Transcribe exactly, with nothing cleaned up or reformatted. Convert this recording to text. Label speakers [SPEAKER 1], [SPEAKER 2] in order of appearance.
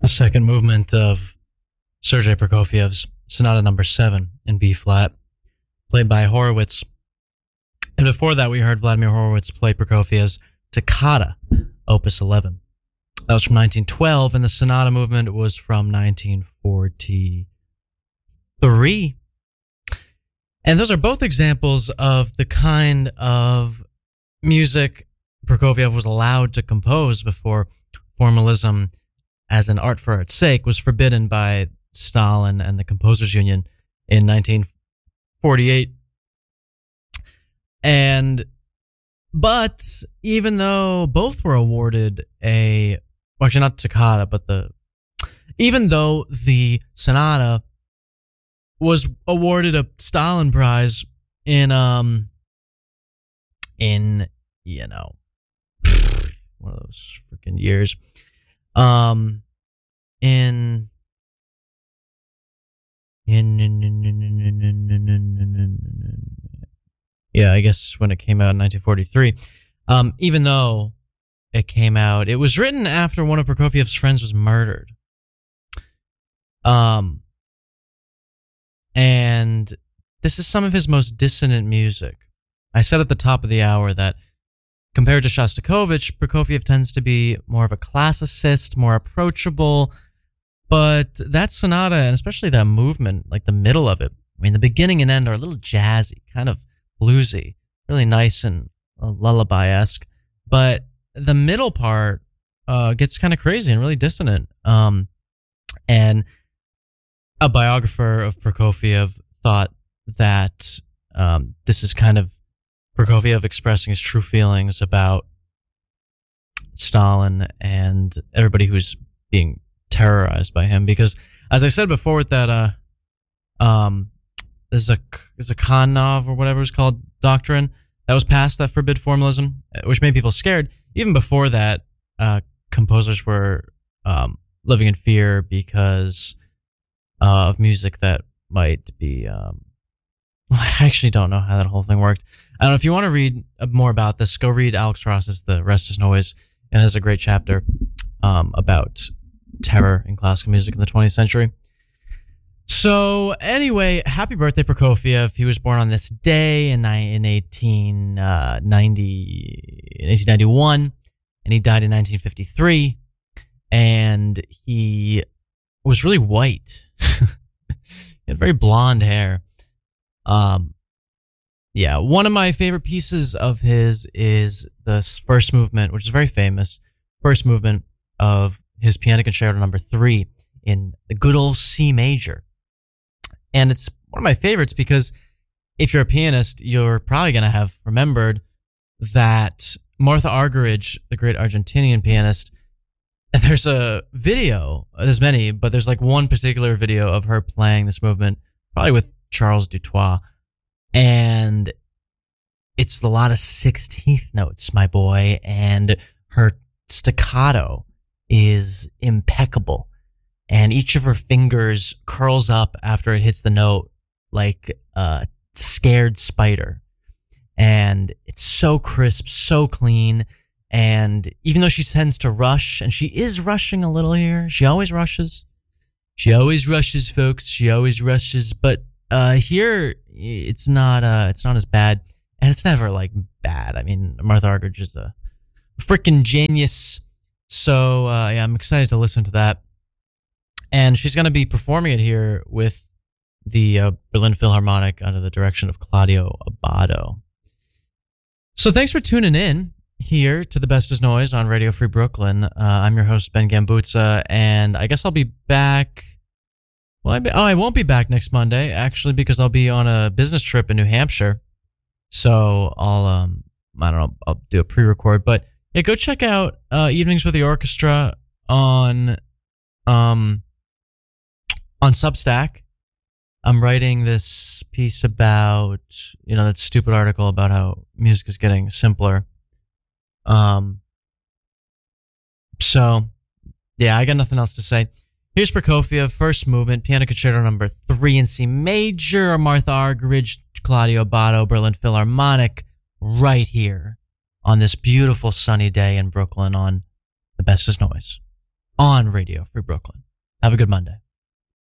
[SPEAKER 1] second movement of Sergei Prokofiev's Sonata Number Seven in B flat, played by Horowitz. And before that, we heard Vladimir Horowitz play Prokofiev's Toccata, Opus eleven. That was from nineteen twelve, and the Sonata movement was from nineteen forty-three. And those are both examples of the kind of music Prokofiev was allowed to compose before formalism as an art for its sake was forbidden by Stalin and the Composers Union in nineteen forty-eight. And, but even though both were awarded a, well, actually not Toccata, but the, even though the Sonata was awarded a Stalin Prize in, um, in, you know, one of those freaking years, um, in, in, in, in, in, in, in, in, in, in, yeah, I guess when it came out in nineteen forty-three, um, even though it came out, it was written after one of Prokofiev's friends was murdered. Um, and this is some of his most dissonant music. I said at the top of the hour that compared to Shostakovich, Prokofiev tends to be more of a classicist, more approachable, but that sonata, and especially that movement, like the middle of it, I mean, the beginning and end are a little jazzy, kind of bluesy, really nice and uh, lullaby-esque, but the middle part uh, gets kind of crazy and really dissonant. Um, and a biographer of Prokofiev thought that um, this is kind of Prokofiev expressing his true feelings about Stalin and everybody who's being terrorized by him. Because, as I said before, with that, uh, um, there's a there's a Khanov or whatever it's called doctrine that was passed that forbid formalism, which made people scared. Even before that, uh, composers were um, living in fear because uh, of music that might be. Um, I actually don't know how that whole thing worked. I don't know if you want to read more about this. Go read Alex Ross's "The Rest Is Noise," and it has a great chapter um, about terror in classical music in the twentieth century. So anyway, happy birthday, Prokofiev. He was born on this day in, in eighteen ninety, in eighteen ninety-one, and he died in nineteen fifty-three. And he was really white. He had very blonde hair. Um, yeah, one of my favorite pieces of his is the first movement, which is very famous. First movement of his Piano Concerto Number Three in the good old C major. And it's one of my favorites because if you're a pianist, you're probably going to have remembered that Martha Argerich, the great Argentinian pianist, there's a video, there's many, but there's like one particular video of her playing this movement, probably with Charles Dutoit. And it's a lot of sixteenth notes, my boy, and her staccato is impeccable. And each of her fingers curls up after it hits the note like a scared spider. And it's so crisp, so clean. And even though she tends to rush, and she is rushing a little here, she always rushes. She always rushes, folks. She always rushes. But uh, here, it's not uh, it's not as bad. And it's never, like, bad. I mean, Martha Argerich is a freaking genius. So, uh, yeah, I'm excited to listen to that. And she's going to be performing it here with the uh, Berlin Philharmonic under the direction of Claudio Abbado. So thanks for tuning in here to The Best Is Noise on Radio Free Brooklyn. Uh, I'm your host, Ben Gambuzza, and I guess I'll be back. Well, I be, oh, I won't be back next Monday, actually, because I'll be on a business trip in New Hampshire. So I'll, um, I don't know, I'll do a pre-record. But yeah, go check out uh, Evenings with the Orchestra on... um. On Substack. I'm writing this piece about, you know, that stupid article about how music is getting simpler. Um. So, yeah, I got nothing else to say. Here's Prokofiev, first movement, Piano Concerto Number Three in C major, Martha Argerich, Claudio Abbado, Berlin Philharmonic, right here on this beautiful sunny day in Brooklyn on The Best Is Noise. on Radio Free Brooklyn. Have a good Monday.